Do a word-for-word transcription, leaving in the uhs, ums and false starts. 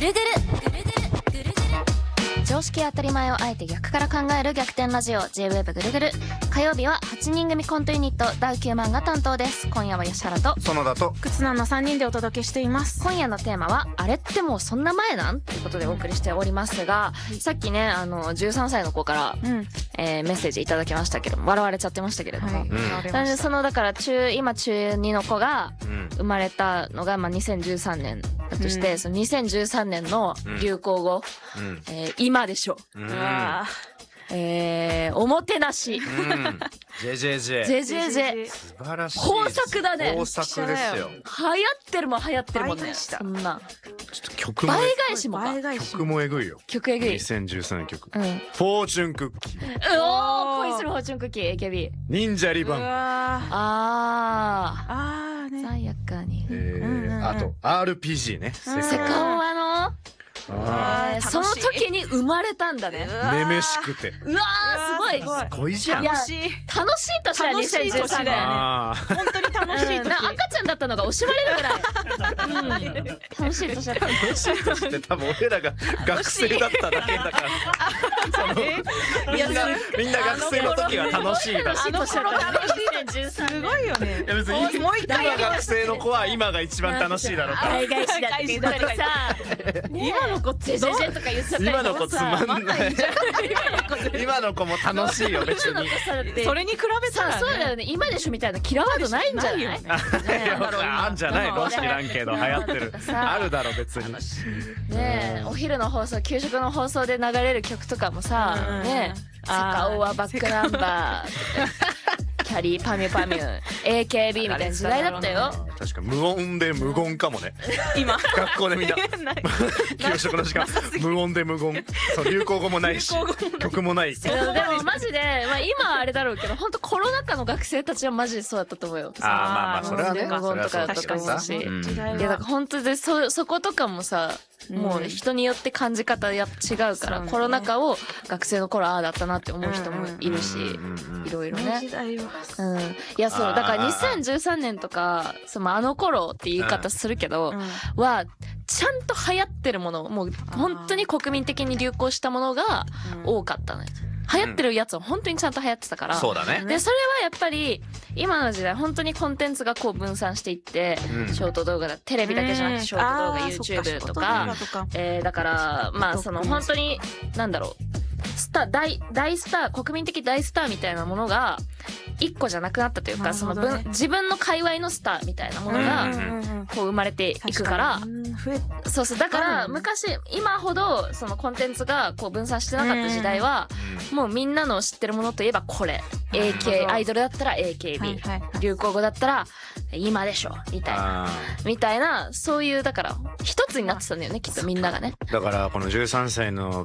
るぐるぐるぐるぐるぐる常識当たり前をあえて逆から考える逆転ラジオ J-ウェブ ぐるぐる。火曜日ははちにん組コントユニットダウきゅうマンが担当です。今夜は吉原と園田と忽那のさんにんでお届けしています。 今夜のテーマはあれってもうそんな前なんということでお送りしておりますが、うん、さっきねあのじゅうさんさいの子から、うんえー、メッセージいただきましたけども笑われちゃってましたけれども、はいうん、そのだから中今中にの子が生まれたのが、まあ、にせんじゅうさんねんだとして、うん、そのにせんじゅうさんねんの流行語、うんえー、今でしょ、うんうわえー、おもてなし、うん、 ジェジェジェジェジェジェ素晴らしい豊作だね。 豊作ですよ。流行ってるもん流行ってるもんね。そんなちょっと曲も倍返しもか曲もえぐいよ。 曲えぐいにせんじゅうさんねん曲、うん、フォーチュンクッキーおー恋するフォーチュンクッキー エーケービー忍者リバンあーあーね鮮やかに、 えーうんうん、あと アールピージー ねセカオワのあその時に生まれたんだね。 めめしくてうわーすごいすごいじゃん。 楽しい楽しい年だよにせんじゅうさんねん本当に楽しい時、 うん、赤ちゃんだったのが惜しまれるぐらい、うん、楽しい年だった楽しい年って多分俺らが学生だっただけだからそのみんなみんな学生の時は楽しいだしあの頃楽しいすごいよね。 いや別にもう一回今学生の子は今が一番楽しいだろうから倍返しだって言ったりさ今の子ジェジェジェとか言っちゃったり今の子つまんない今の子も楽しいよ別にそれに比べたら、ね、 そうだよね。今でしょみたいなキラーワードないんじゃない？ あんじゃないの知らんけど流行ってるあるだろ別にねえお昼の放送給食の放送で流れる曲とかもさねえセカオワバックナンバーキャリーパミュパミュ エーケービー みたいな時代だったよ。 確か無音で無言かもね今学校でみんな給食の時間無音で無言そう流行語もないし曲もないでもマジで、まあ、今あれだろうけど本当コロナ禍の学生たちはマジでそうだったと思うよ。 あまあまあそれはね無言とかだったと思うし、 うん、 いやだから本当で そ, そことかもさもう人によって感じ方や違うから、うん、コロナ禍を学生の頃ああだったなって思う人もいるし、いろいろね。うん、いやそうだからにせんじゅうさんねんとかそのあの頃って言い方するけど、うん、はちゃんと流行ってるものもう本当に国民的に流行したものが多かったね。流行ってるやつは本当にちゃんと流行ってたから、うん、 そうだね。 でそれはやっぱり今の時代本当にコンテンツがこう分散していって、うん、ショート動画だテレビだけじゃなくてショート動画 YouTube とか、えー、だからまあその本当になんだろうスター 大, 大スター国民的大スターみたいなものが一個じゃなくなったというか、ね、その分自分の界隈のスターみたいなものがこう生まれていくから、そうそうだから昔今ほどそのコンテンツがこう分散してなかった時代はもうみんなの知ってるものといえばこれ エーケー アイドルだったら エーケービー、はいはい、流行語だったら今でしょみたいなみたいなそういうだから一つになってたんだよねきっとみんながね。 だからこのじゅうさんさいの